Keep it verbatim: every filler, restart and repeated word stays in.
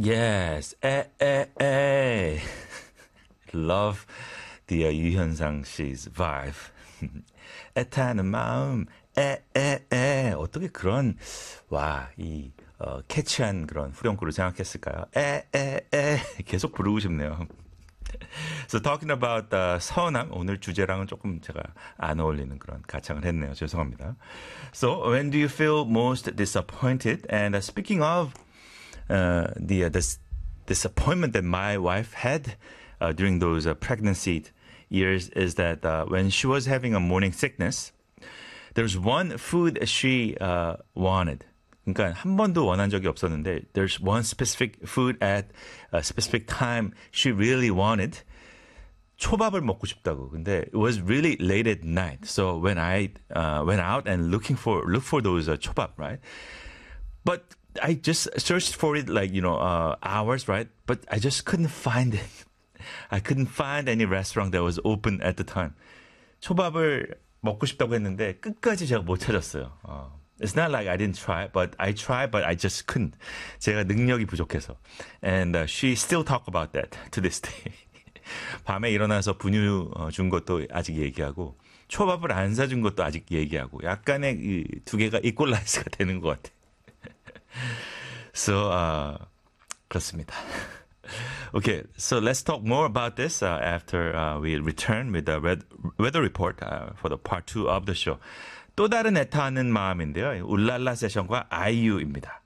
Yes. 에, 에, 에. Love the uh, 유현상 씨's vibe. 애타는 마음, 에, 에, 에. 어떻게 그런, 와, 이, 어, 캐치한 그런 후렴구를 생각했을까요? 에, 에, 에. 계속 부르고 싶네요. So talking about uh, 서운함, 오늘 주제랑은 조금 제가 안 어울리는 그런 가창을 했네요. 죄송합니다. So when do you feel most disappointed? And uh, speaking of uh, the uh, this disappointment that my wife had uh, during those uh, pregnancy years is that uh, when she was having a morning sickness, there's one food she uh, wanted. 그러니까 한 번도 원한 적이 없었는데 there's one specific food at a specific time she really wanted. 초밥을 먹고 싶다고. 근데 it was really late at night. So when I uh, went out and looking for look for those uh, 초밥, right? But I just searched for it like, you know, uh, hours, right? But I just couldn't find it. I couldn't find any restaurant that was open at the time. 초밥을 먹고 싶다고 했는데 끝까지 제가 못 찾았어요. 어. It's not like I didn't try, but I tried, but I just couldn't. 제가 능력이 부족해서. And uh, she still talk about that to this day. 밤에 일어나서 분유 준 것도 아직 얘기하고 초밥을 안 사준 것도 아직 얘기하고 약간의 이 두 개가 이퀄라이즈가 되는 것 같아. So, uh, 그렇습니다. Okay, so let's talk more about this uh, after uh, we return with the red, weather report uh, for the part two of the show. 또 다른 애타하는 마음인데요. 울랄라 세션과 아이유입니다.